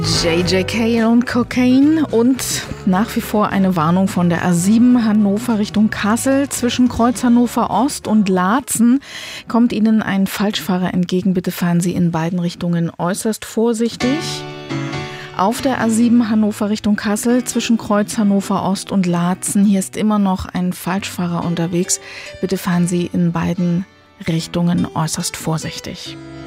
JJK und Cocaine und nach wie vor eine Warnung von der A7 Hannover Richtung Kassel. Zwischen Kreuz Hannover Ost und Laatzen kommt Ihnen ein Falschfahrer entgegen. Bitte fahren Sie in beiden Richtungen äußerst vorsichtig. Auf der A7 Hannover Richtung Kassel zwischen Kreuz Hannover Ost und Laatzen. Hier ist immer noch ein Falschfahrer unterwegs. Bitte fahren Sie in beiden Richtungen äußerst vorsichtig.